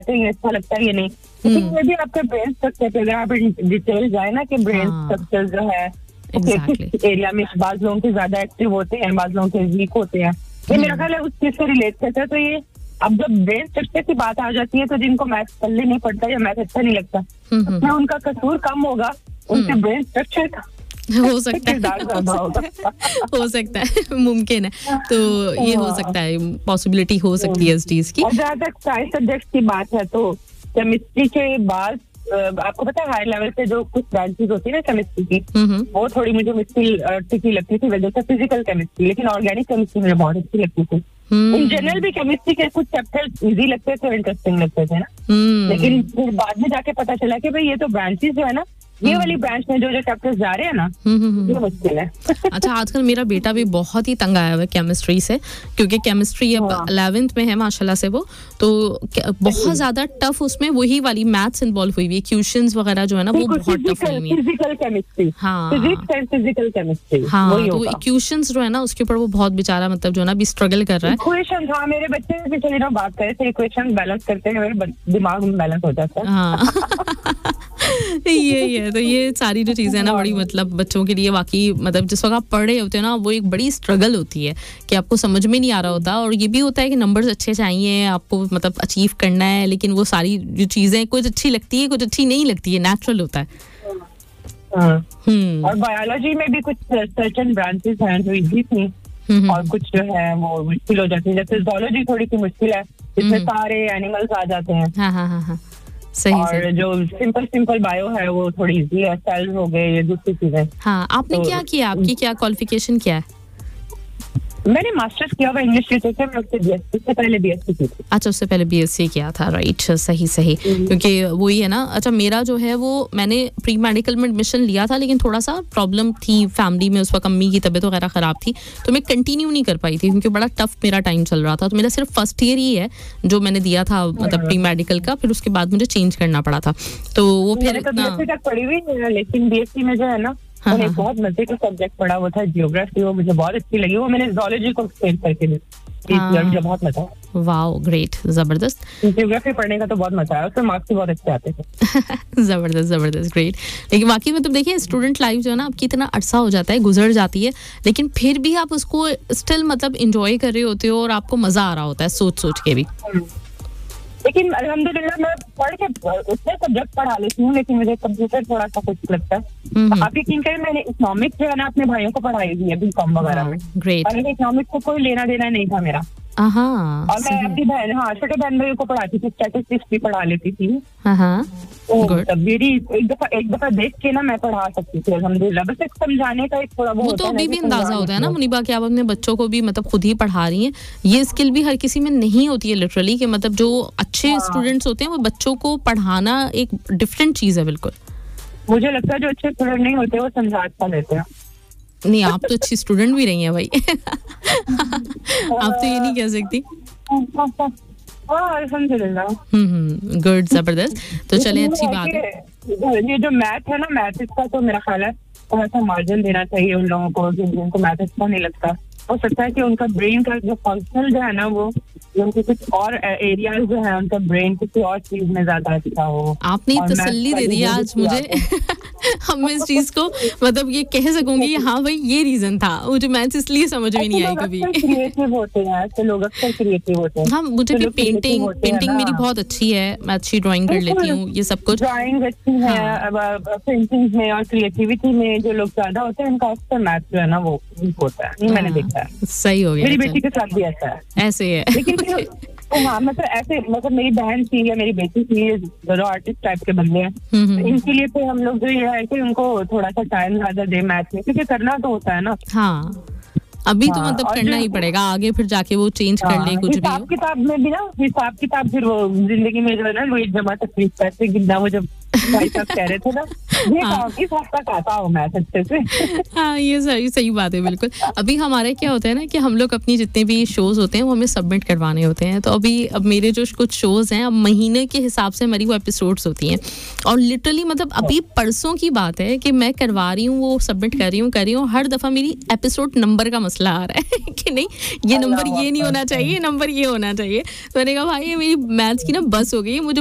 हैं, अच्छा लगता है ये नहीं, लेकिन ये भी आपके ब्रेन स्ट्रक्चर पे अगर आप डिटेल जाए ना कि ब्रेन स्ट्रक्चर जो है किस एरिया में बाज लोगों के ज्यादा एक्टिव होते हैं, बाज लोगों के वीक होते हैं, ये मेरा ख्याल है उस चीज से रिलेट करता है। तो ये अब जब ब्रेन स्ट्रक्चर की बात आ जाती है तो जिनको मैथ पल्ले नहीं पड़ता या मैथ अच्छा नहीं लगता, उसमें उनका कसूर कम होगा, उनके ब्रेन स्ट्रक्चर का हो सकता है मुमकिन है, तो ये हो सकता है, पॉसिबिलिटी हो सकती है इस चीज की। और जहाँ तक साइंस सब्जेक्ट की बात है तो केमिस्ट्री के बाद आपको पता है हाई लेवल पे जो कुछ ब्रांचेस होती है ना केमिस्ट्री की, वो थोड़ी मुझे मुश्किल ट्रिकी लगती थी, वजह से फिजिकल केमिस्ट्री, लेकिन ऑर्गेनिक केमिस्ट्री मुझे बहुत अच्छी लगती थी। इन जनरल भी केमिस्ट्री के कुछ चैप्टर इजी लगते थे, इंटरेस्टिंग लगते थे ना, लेकिन फिर बाद में जाके पता चला कि भाई ये तो ब्रांचेस जो है ना, ये वाली ब्रांच में जो चैप्टर्स जा रहे हैं ना, ये मुश्किल है। अच्छा, आजकल मेरा बेटा भी बहुत ही तंग आया हुआ है केमिस्ट्री से, क्योंकि केमिस्ट्री अब 11th में है माशाल्लाह से वो, तो बहुत ज्यादा टफ उसमें वही वाली मैथ्स इन्वॉल्व हुई हुई है, क्वेश्चंस वगैरह जो है ना वो बहुत टफ हुई है। Physical chemistry, physics and physical chemistry, तो इक्वेशंस जो है ना उसके ऊपर वो बहुत बेचारा मतलब जो है ना अभी स्ट्रगल कर रहा है। इक्वेशन, हाँ मेरे बच्चे भी चलिए ना बात करें तो इक्वेशन बैलेंस करते हैं, मेरे दिमाग में बैलेंस हो जाता है। ये तो ये सारी जो चीज़ें हैं ना बड़ी मतलब बच्चों के लिए वाकई मतलब जिस वक्त आप पढ़ रहे होते हो ना वो एक बड़ी स्ट्रगल होती है कि आपको समझ में नहीं आ रहा होता, और ये भी होता है कि नंबर्स अच्छे चाहिए आपको, मतलब अचीव करना है, लेकिन वो सारी जो चीज़ें कुछ अच्छी लगती है कुछ अच्छी नहीं लगती है, नेचुरल होता है। और बायोलॉजी में भी कुछ सर्टेन ब्रांचेस हैं जो इजी थी और कुछ जो है वो मुश्किल हो जाती है, जैसे ज़ूलॉजी थोड़ी सी मुश्किल है, इसमें सारे एनिमल्स आ जाते हैं। हाँ सही, और जो सिंपल बायो है वो थोड़ी इजी है, सेल्स हो गए, ये दूसरी चीजें। हाँ, आपने तो, क्या किया, आपकी क्या क्वालिफिकेशन क्या है? मैंने मास्टर्स किया हुआ इंग्लिश लिटरेचर में, उससे पहले बीएससी की थी। अच्छा, उससे पहले बीएससी किया था, राइट, सही क्योंकि वही है ना। अच्छा, मेरा जो है वो मैंने प्री मेडिकल में एडमिशन लिया था, लेकिन थोड़ा सा प्रॉब्लम थी फैमिली में, उस वक्त अम्मी की तबीयत वगैरह ख़राब थी, तो मैं कंटिन्यू नहीं कर पाई थी क्योंकि बड़ा टफ मेरा टाइम चल रहा था। तो मेरा सिर्फ फर्स्ट ईयर ही है जो मैंने दिया था मतलब प्री मेडिकल का, फिर उसके बाद मुझे चेंज करना पड़ा था। तो वो फिर पढ़ी हुई, लेकिन बीएससी में जो है ना मैंने बहुत मजे का सब्जेक्ट पढ़ा, वो था जियोग्राफी, वो मुझे बहुत अच्छी लगी, वो मैंने ज़ूलॉजी को एक्सप्लेन करके मुझे बहुत मजा आया। वाओ, ग्रेट, जबरदस्त। जियोग्राफी पढ़ने का तो बहुत मजा आया, उसमें मार्क्स भी बहुत अच्छे आते थे। जबरदस्त, ग्रेट। लेकिन बाकी मतलब देखिए स्टूडेंट लाइफ जो है ना आपकी इतना अरसा हो जाता है, गुजर जाती है, लेकिन फिर भी आप उसको स्टिल मतलब इंजॉय कर रहे होते हो और आपको मजा आ रहा होता है सोच के भी। लेकिन अल्हम्दुलिल्लाह मैं पढ़ के उतने सब्जेक्ट पढ़ा लेती हूँ, लेकिन मुझे कंप्यूटर थोड़ा सा कुछ लगता है। आप यकीन करें मैंने इकोनॉमिक्स जो है ना अपने भाइयों को पढ़ाई हुई है बीकॉम वगैरह में, ग्रेट। और इकोनॉमिक्स को कोई लेना देना नहीं था मेरा। और मैं अपनी बहन, छोटे बहन भाइयों को पढ़ाती थी, स्टैटिस्टिक्स भी पढ़ा लेती थी। तो मेरी एक दफा देख के ना मैं पढ़ा सकती थी अल्हम्दुलिल्लाह, बस एक समझाने का एक थोड़ा बहुत, वो तो अभी भी अंदाजा होता है ना मुनीबा कि आप अपने बच्चों को भी मतलब खुद ही पढ़ा रही हैं। ये स्किल भी हर किसी में नहीं होती है लिटरली, कि मतलब जो अच्छे स्टूडेंट्स होते हैं वो बच्चों को पढ़ाना एक डिफरेंट चीज है बिल्कुल। मुझे लगता है जो अच्छे स्टूडेंट नहीं होते वो समझा लेते हैं। नहीं, आप तो अच्छी स्टूडेंट भी रही हैं भाई। आप तो ये नहीं कह सकती। गुड, जबरदस्त। तो चलें, अच्छी बात है। ये जो मैथ है ना, मैथ इसका तो मेरा ख्याल है थोड़ा सा मार्जिन देना चाहिए उन लोगों को जिनको मैथ अच्छा नहीं लगता। हो सकता है कि उनका ब्रेन का जो फंक्शनल जो है ना वो उनके कुछ और एरियाज जो है उनका ब्रेन किसी और चीज में ज्यादा अच्छा हो। आपने तसल्ली दे दी आज मुझे। हम इस चीज को मतलब ये कह सकूंगी कि हाँ भाई ये रीजन था, मुझे मैथ्स इसलिए समझ में नहीं आई कभी। क्रिएटिव होते हैं ऐसे लोग, अक्सर क्रिएटिव होते हैं। हाँ, मुझे भी पेंटिंग मेरी बहुत अच्छी है, मैं अच्छी ड्राइंग कर लेती हूँ, ये सब कुछ ड्राइंग अच्छी है। पेंटिंग में और क्रिएटिविटी में जो लोग ज्यादा होते हैं उनका अक्सर मैथ जो है ना वो होता है, ये मैंने देखा है। सही हो गया, मेरी बेटी के साथ भी ऐसा है, ऐसे है। लेकिन हाँ मतलब ऐसे मतलब मेरी बहन थी या मेरी बेटी थी, दोनों आर्टिस्ट टाइप के बंदे हैं, तो इनके लिए तो हम लोग जो ये है कि उनको थोड़ा सा टाइम ज्यादा दे मैथ में, क्योंकि करना तो होता है ना। हाँ, अभी तो मतलब करना ही पड़ेगा, आगे फिर जाके वो चेंज कर ले कुछ भी। हिसाब किताब में भी ना, हिसाब किताब फिर वो जिंदगी में जो है ना वो एक जमा तकलीफ पैसे गिनना, वो जब भाई साहब कह रहे थे ना, ये कहा कि सब तक आता हो मैथ अच्छे से। हाँ, ये सही बात है, बिल्कुल। अभी हमारे क्या होता है ना कि हम लोग अपनी जितने भी शोज होते हैं वो हमें सबमिट करवाने होते हैं। तो अब मेरे जो कुछ शोज हैं, अब महीने के हिसाब से हमारी वो एपिसोड्स होती हैं, और लिटरली मतलब अभी परसों की बात है कि मैं करवा रही हूँ, वो सबमिट कर रही हूँ, हर दफा मेरी एपिसोड नंबर का मसला आ रहा है कि नहीं, ये नंबर ये नहीं होना चाहिए, नंबर ये होना चाहिए। तो मैंने कहा भाई, ये मेरी मैथ्स की ना बस हो गई, मुझे